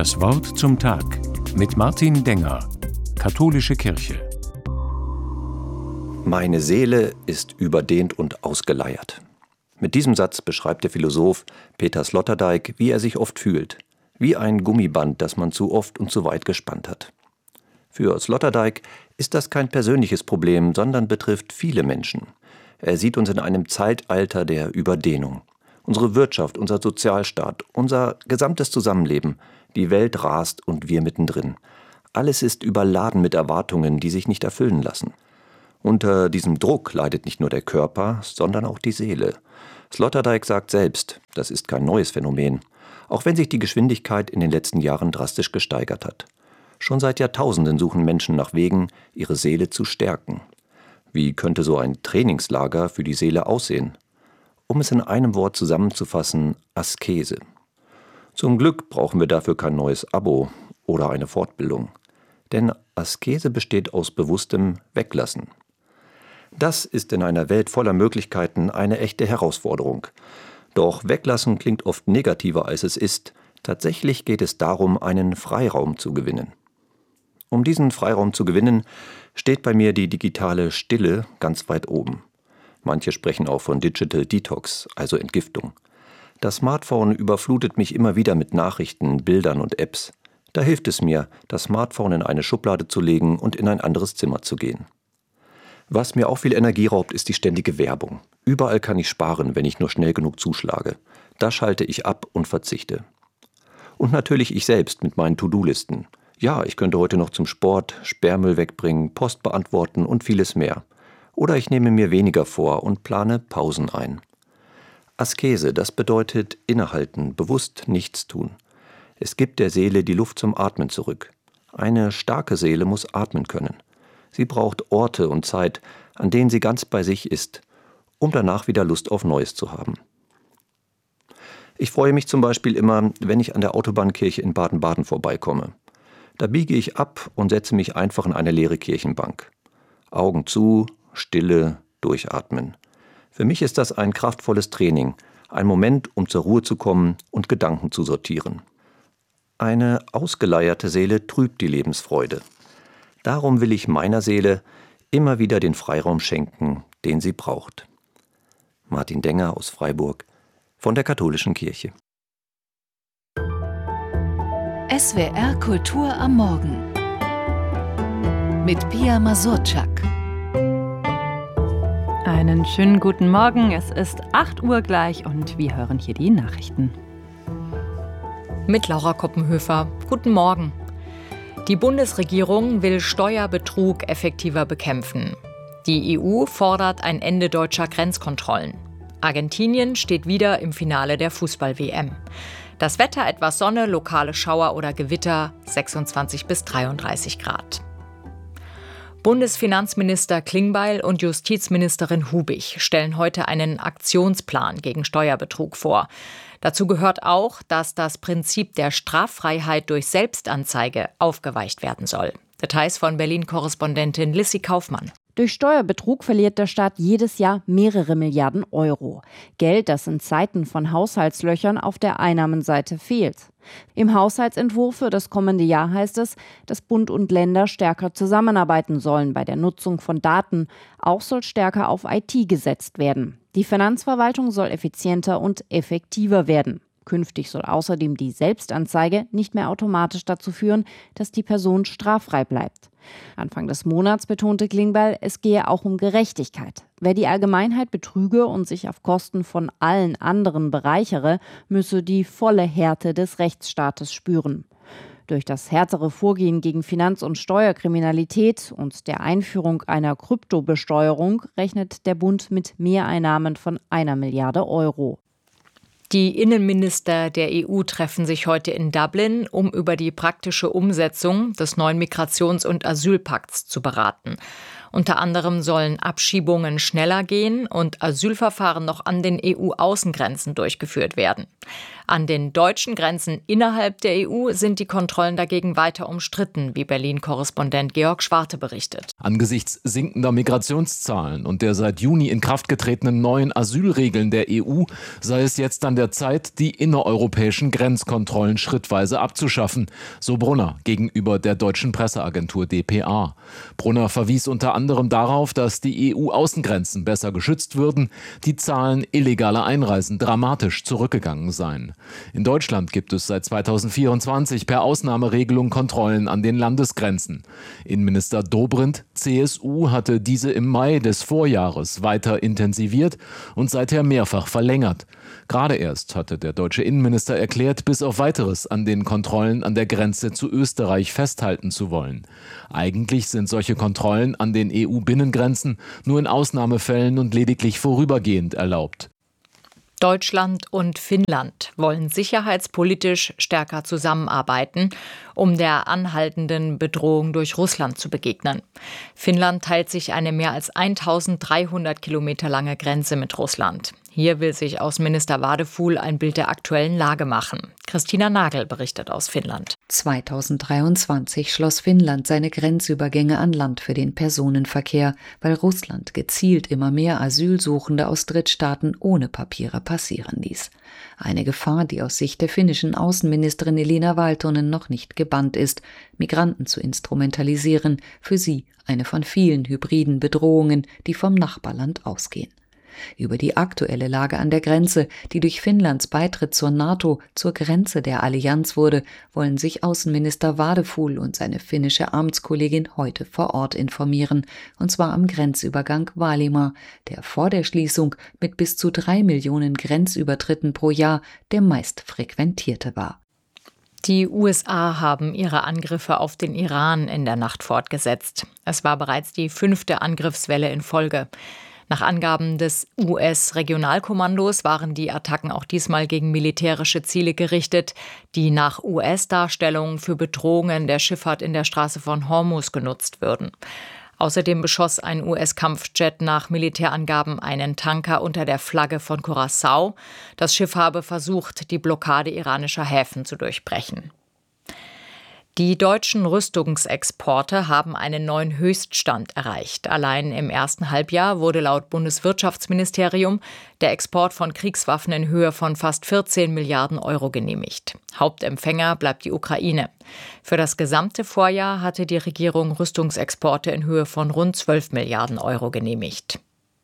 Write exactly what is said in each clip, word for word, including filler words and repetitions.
Das Wort zum Tag mit Martin Denger, Katholische Kirche. Meine Seele ist überdehnt und ausgeleiert. Mit diesem Satz beschreibt der Philosoph Peter Sloterdijk, wie er sich oft fühlt. Wie ein Gummiband, das man zu oft und zu weit gespannt hat. Für Sloterdijk ist das kein persönliches Problem, sondern betrifft viele Menschen. Er sieht uns in einem Zeitalter der Überdehnung. Unsere Wirtschaft, unser Sozialstaat, unser gesamtes Zusammenleben, die Welt rast und wir mittendrin. Alles ist überladen mit Erwartungen, die sich nicht erfüllen lassen. Unter diesem Druck leidet nicht nur der Körper, sondern auch die Seele. Sloterdijk sagt selbst, das ist kein neues Phänomen, auch wenn sich die Geschwindigkeit in den letzten Jahren drastisch gesteigert hat. Schon seit Jahrtausenden suchen Menschen nach Wegen, ihre Seele zu stärken. Wie könnte so ein Trainingslager für die Seele aussehen? Um es in einem Wort zusammenzufassen, Askese. Zum Glück brauchen wir dafür kein neues Abo oder eine Fortbildung. Denn Askese besteht aus bewusstem Weglassen. Das ist in einer Welt voller Möglichkeiten eine echte Herausforderung. Doch Weglassen klingt oft negativer, als es ist. Tatsächlich geht es darum, einen Freiraum zu gewinnen. Um diesen Freiraum zu gewinnen, steht bei mir die digitale Stille ganz weit oben. Manche sprechen auch von Digital Detox, also Entgiftung. Das Smartphone überflutet mich immer wieder mit Nachrichten, Bildern und Apps. Da hilft es mir, das Smartphone in eine Schublade zu legen und in ein anderes Zimmer zu gehen. Was mir auch viel Energie raubt, ist die ständige Werbung. Überall kann ich sparen, wenn ich nur schnell genug zuschlage. Da schalte ich ab und verzichte. Und natürlich ich selbst mit meinen To-Do-Listen. Ja, ich könnte heute noch zum Sport, Sperrmüll wegbringen, Post beantworten und vieles mehr. Oder ich nehme mir weniger vor und plane Pausen ein. Askese, das bedeutet innehalten, bewusst nichts tun. Es gibt der Seele die Luft zum Atmen zurück. Eine starke Seele muss atmen können. Sie braucht Orte und Zeit, an denen sie ganz bei sich ist, um danach wieder Lust auf Neues zu haben. Ich freue mich zum Beispiel immer, wenn ich an der Autobahnkirche in Baden-Baden vorbeikomme. Da biege ich ab und setze mich einfach in eine leere Kirchenbank. Augen zu, Stille, durchatmen. Für mich ist das ein kraftvolles Training, ein Moment, um zur Ruhe zu kommen und Gedanken zu sortieren. Eine ausgeleierte Seele trübt die Lebensfreude. Darum will ich meiner Seele immer wieder den Freiraum schenken, den sie braucht. Martin Denger aus Freiburg von der Katholischen Kirche. S W R Kultur am Morgen mit Pia Mazurczak. Einen schönen guten Morgen, es ist acht Uhr gleich und wir hören hier die Nachrichten. Mit Laura Koppenhöfer. Guten Morgen. Die Bundesregierung will Steuerbetrug effektiver bekämpfen. Die E U fordert ein Ende deutscher Grenzkontrollen. Argentinien steht wieder im Finale der Fußball-W M. Das Wetter etwas Sonne, lokale Schauer oder Gewitter, sechsundzwanzig bis dreiunddreißig Grad. Bundesfinanzminister Klingbeil und Justizministerin Hubig stellen heute einen Aktionsplan gegen Steuerbetrug vor. Dazu gehört auch, dass das Prinzip der Straffreiheit durch Selbstanzeige aufgeweicht werden soll. Details von Berlin-Korrespondentin Lissy Kaufmann. Durch Steuerbetrug verliert der Staat jedes Jahr mehrere Milliarden Euro. Geld, das in Zeiten von Haushaltslöchern auf der Einnahmenseite fehlt. Im Haushaltsentwurf für das kommende Jahr heißt es, dass Bund und Länder stärker zusammenarbeiten sollen bei der Nutzung von Daten. Auch soll stärker auf I T gesetzt werden. Die Finanzverwaltung soll effizienter und effektiver werden. Künftig soll außerdem die Selbstanzeige nicht mehr automatisch dazu führen, dass die Person straffrei bleibt. Anfang des Monats betonte Klingbeil, es gehe auch um Gerechtigkeit. Wer die Allgemeinheit betrüge und sich auf Kosten von allen anderen bereichere, müsse die volle Härte des Rechtsstaates spüren. Durch das härtere Vorgehen gegen Finanz- und Steuerkriminalität und der Einführung einer Kryptobesteuerung rechnet der Bund mit Mehreinnahmen von einer Milliarde Euro. Die Innenminister der E U treffen sich heute in Dublin, um über die praktische Umsetzung des neuen Migrations- und Asylpakts zu beraten. Unter anderem sollen Abschiebungen schneller gehen und Asylverfahren noch an den E U-Außengrenzen durchgeführt werden. An den deutschen Grenzen innerhalb der E U sind die Kontrollen dagegen weiter umstritten, wie Berlin-Korrespondent Georg Schwarte berichtet. Angesichts sinkender Migrationszahlen und der seit Juni in Kraft getretenen neuen Asylregeln der E U sei es jetzt an der Zeit, die innereuropäischen Grenzkontrollen schrittweise abzuschaffen, so Brunner gegenüber der deutschen Presseagentur D P A. Brunner verwies unter anderem darauf, dass die E U-Außengrenzen besser geschützt würden, die Zahlen illegaler Einreisen dramatisch zurückgegangen seien. In Deutschland gibt es seit zweitausendvierundzwanzig per Ausnahmeregelung Kontrollen an den Landesgrenzen. Innenminister Dobrindt, C S U, hatte diese im Mai des Vorjahres weiter intensiviert und seither mehrfach verlängert. Gerade erst hatte der deutsche Innenminister erklärt, bis auf Weiteres an den Kontrollen an der Grenze zu Österreich festhalten zu wollen. Eigentlich sind solche Kontrollen an den E U-Binnengrenzen nur in Ausnahmefällen und lediglich vorübergehend erlaubt. Deutschland und Finnland wollen sicherheitspolitisch stärker zusammenarbeiten, um der anhaltenden Bedrohung durch Russland zu begegnen. Finnland teilt sich eine mehr als eintausenddreihundert Kilometer lange Grenze mit Russland. Hier will sich Außenminister Wadefuhl ein Bild der aktuellen Lage machen. Christina Nagel berichtet aus Finnland. zweitausenddreiundzwanzig schloss Finnland seine Grenzübergänge an Land für den Personenverkehr, weil Russland gezielt immer mehr Asylsuchende aus Drittstaaten ohne Papiere passieren ließ. Eine Gefahr, die aus Sicht der finnischen Außenministerin Elina Valtonen noch nicht gebannt ist, Migranten zu instrumentalisieren, für sie eine von vielen hybriden Bedrohungen, die vom Nachbarland ausgehen. Über die aktuelle Lage an der Grenze, die durch Finnlands Beitritt zur NATO zur Grenze der Allianz wurde, wollen sich Außenminister Wadefuhl und seine finnische Amtskollegin heute vor Ort informieren, und zwar am Grenzübergang Vaalimaa, der vor der Schließung mit bis zu drei Millionen Grenzübertritten pro Jahr der meist frequentierte war. Die U S A haben ihre Angriffe auf den Iran in der Nacht fortgesetzt. Es war bereits die fünfte Angriffswelle in Folge. Nach Angaben des U S-Regionalkommandos waren die Attacken auch diesmal gegen militärische Ziele gerichtet, die nach U S-Darstellungen für Bedrohungen der Schifffahrt in der Straße von Hormuz genutzt würden. Außerdem beschoss ein U S-Kampfjet nach Militärangaben einen Tanker unter der Flagge von Curaçao. Das Schiff habe versucht, die Blockade iranischer Häfen zu durchbrechen. Die deutschen Rüstungsexporte haben einen neuen Höchststand erreicht. Allein im ersten Halbjahr wurde laut Bundeswirtschaftsministerium der Export von Kriegswaffen in Höhe von fast vierzehn Milliarden Euro genehmigt. Hauptempfänger bleibt die Ukraine. Für das gesamte Vorjahr hatte die Regierung Rüstungsexporte in Höhe von rund zwölf Milliarden Euro genehmigt.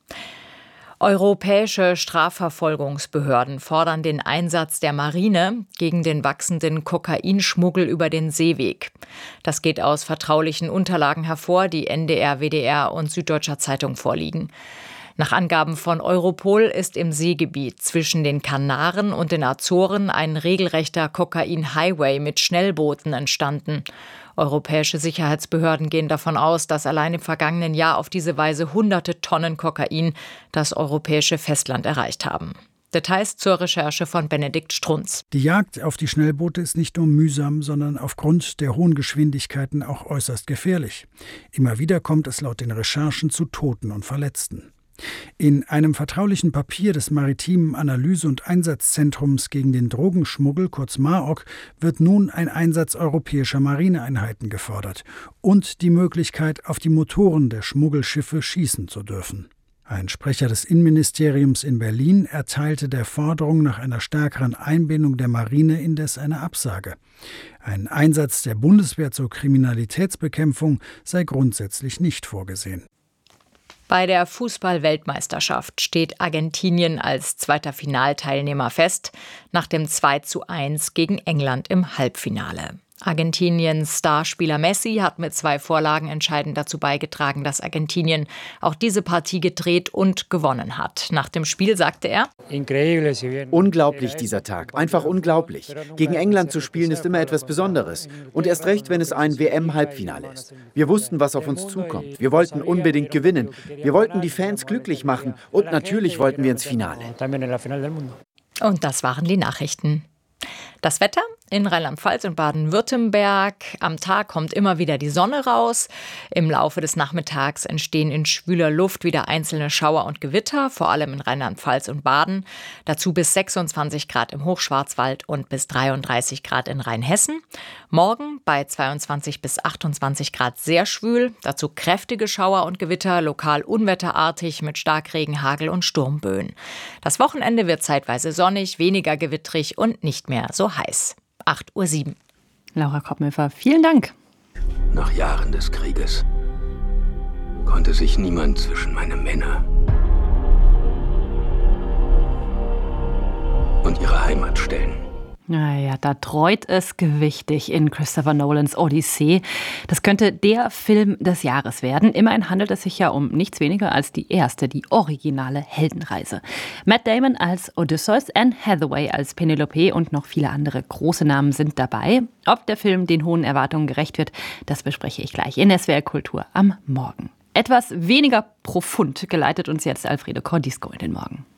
Europäische Strafverfolgungsbehörden fordern den Einsatz der Marine gegen den wachsenden Kokainschmuggel über den Seeweg. Das geht aus vertraulichen Unterlagen hervor, die N D R, W D R und Süddeutscher Zeitung vorliegen. Nach Angaben von Europol ist im Seegebiet zwischen den Kanaren und den Azoren ein regelrechter Kokain-Highway mit Schnellbooten entstanden. Europäische Sicherheitsbehörden gehen davon aus, dass allein im vergangenen Jahr auf diese Weise hunderte Tonnen Kokain das europäische Festland erreicht haben. Details zur Recherche von Benedikt Strunz. Die Jagd auf die Schnellboote ist nicht nur mühsam, sondern aufgrund der hohen Geschwindigkeiten auch äußerst gefährlich. Immer wieder kommt es laut den Recherchen zu Toten und Verletzten. In einem vertraulichen Papier des Maritimen Analyse- und Einsatzzentrums gegen den Drogenschmuggel, kurz MAOC, wird nun ein Einsatz europäischer Marineeinheiten gefordert und die Möglichkeit, auf die Motoren der Schmuggelschiffe schießen zu dürfen. Ein Sprecher des Innenministeriums in Berlin erteilte der Forderung nach einer stärkeren Einbindung der Marine indes eine Absage. Ein Einsatz der Bundeswehr zur Kriminalitätsbekämpfung sei grundsätzlich nicht vorgesehen. Bei der Fußball-Weltmeisterschaft steht Argentinien als zweiter Finalteilnehmer fest, nach dem zwei zu eins gegen England im Halbfinale. Argentiniens Starspieler Messi hat mit zwei Vorlagen entscheidend dazu beigetragen, dass Argentinien auch diese Partie gedreht und gewonnen hat. Nach dem Spiel sagte er: Unglaublich dieser Tag, einfach unglaublich. Gegen England zu spielen ist immer etwas Besonderes. Und erst recht, wenn es ein W M-Halbfinale ist. Wir wussten, was auf uns zukommt. Wir wollten unbedingt gewinnen. Wir wollten die Fans glücklich machen. Und natürlich wollten wir ins Finale. Und das waren die Nachrichten. Das Wetter in Rheinland-Pfalz und Baden-Württemberg. Am Tag kommt immer wieder die Sonne raus. Im Laufe des Nachmittags entstehen in schwüler Luft wieder einzelne Schauer und Gewitter, vor allem in Rheinland-Pfalz und Baden. Dazu bis sechsundzwanzig Grad im Hochschwarzwald und bis dreiunddreißig Grad in Rheinhessen. Morgen bei zweiundzwanzig bis achtundzwanzig Grad sehr schwül. Dazu kräftige Schauer und Gewitter, lokal unwetterartig mit Starkregen, Hagel und Sturmböen. Das Wochenende wird zeitweise sonnig, weniger gewittrig und nicht mehr so heiß. acht Uhr sieben. Laura Koppenhöfer, vielen Dank. Nach Jahren des Krieges konnte sich niemand zwischen meine Männer und ihre Heimat stellen. Naja, da treut es gewichtig in Christopher Nolans Odyssee. Das könnte der Film des Jahres werden. Immerhin handelt es sich ja um nichts weniger als die erste, die originale Heldenreise. Matt Damon als Odysseus, Anne Hathaway als Penelope und noch viele andere große Namen sind dabei. Ob der Film den hohen Erwartungen gerecht wird, das bespreche ich gleich in S W R Kultur am Morgen. Etwas weniger profund geleitet uns jetzt Alfredo Cordisco in den Morgen.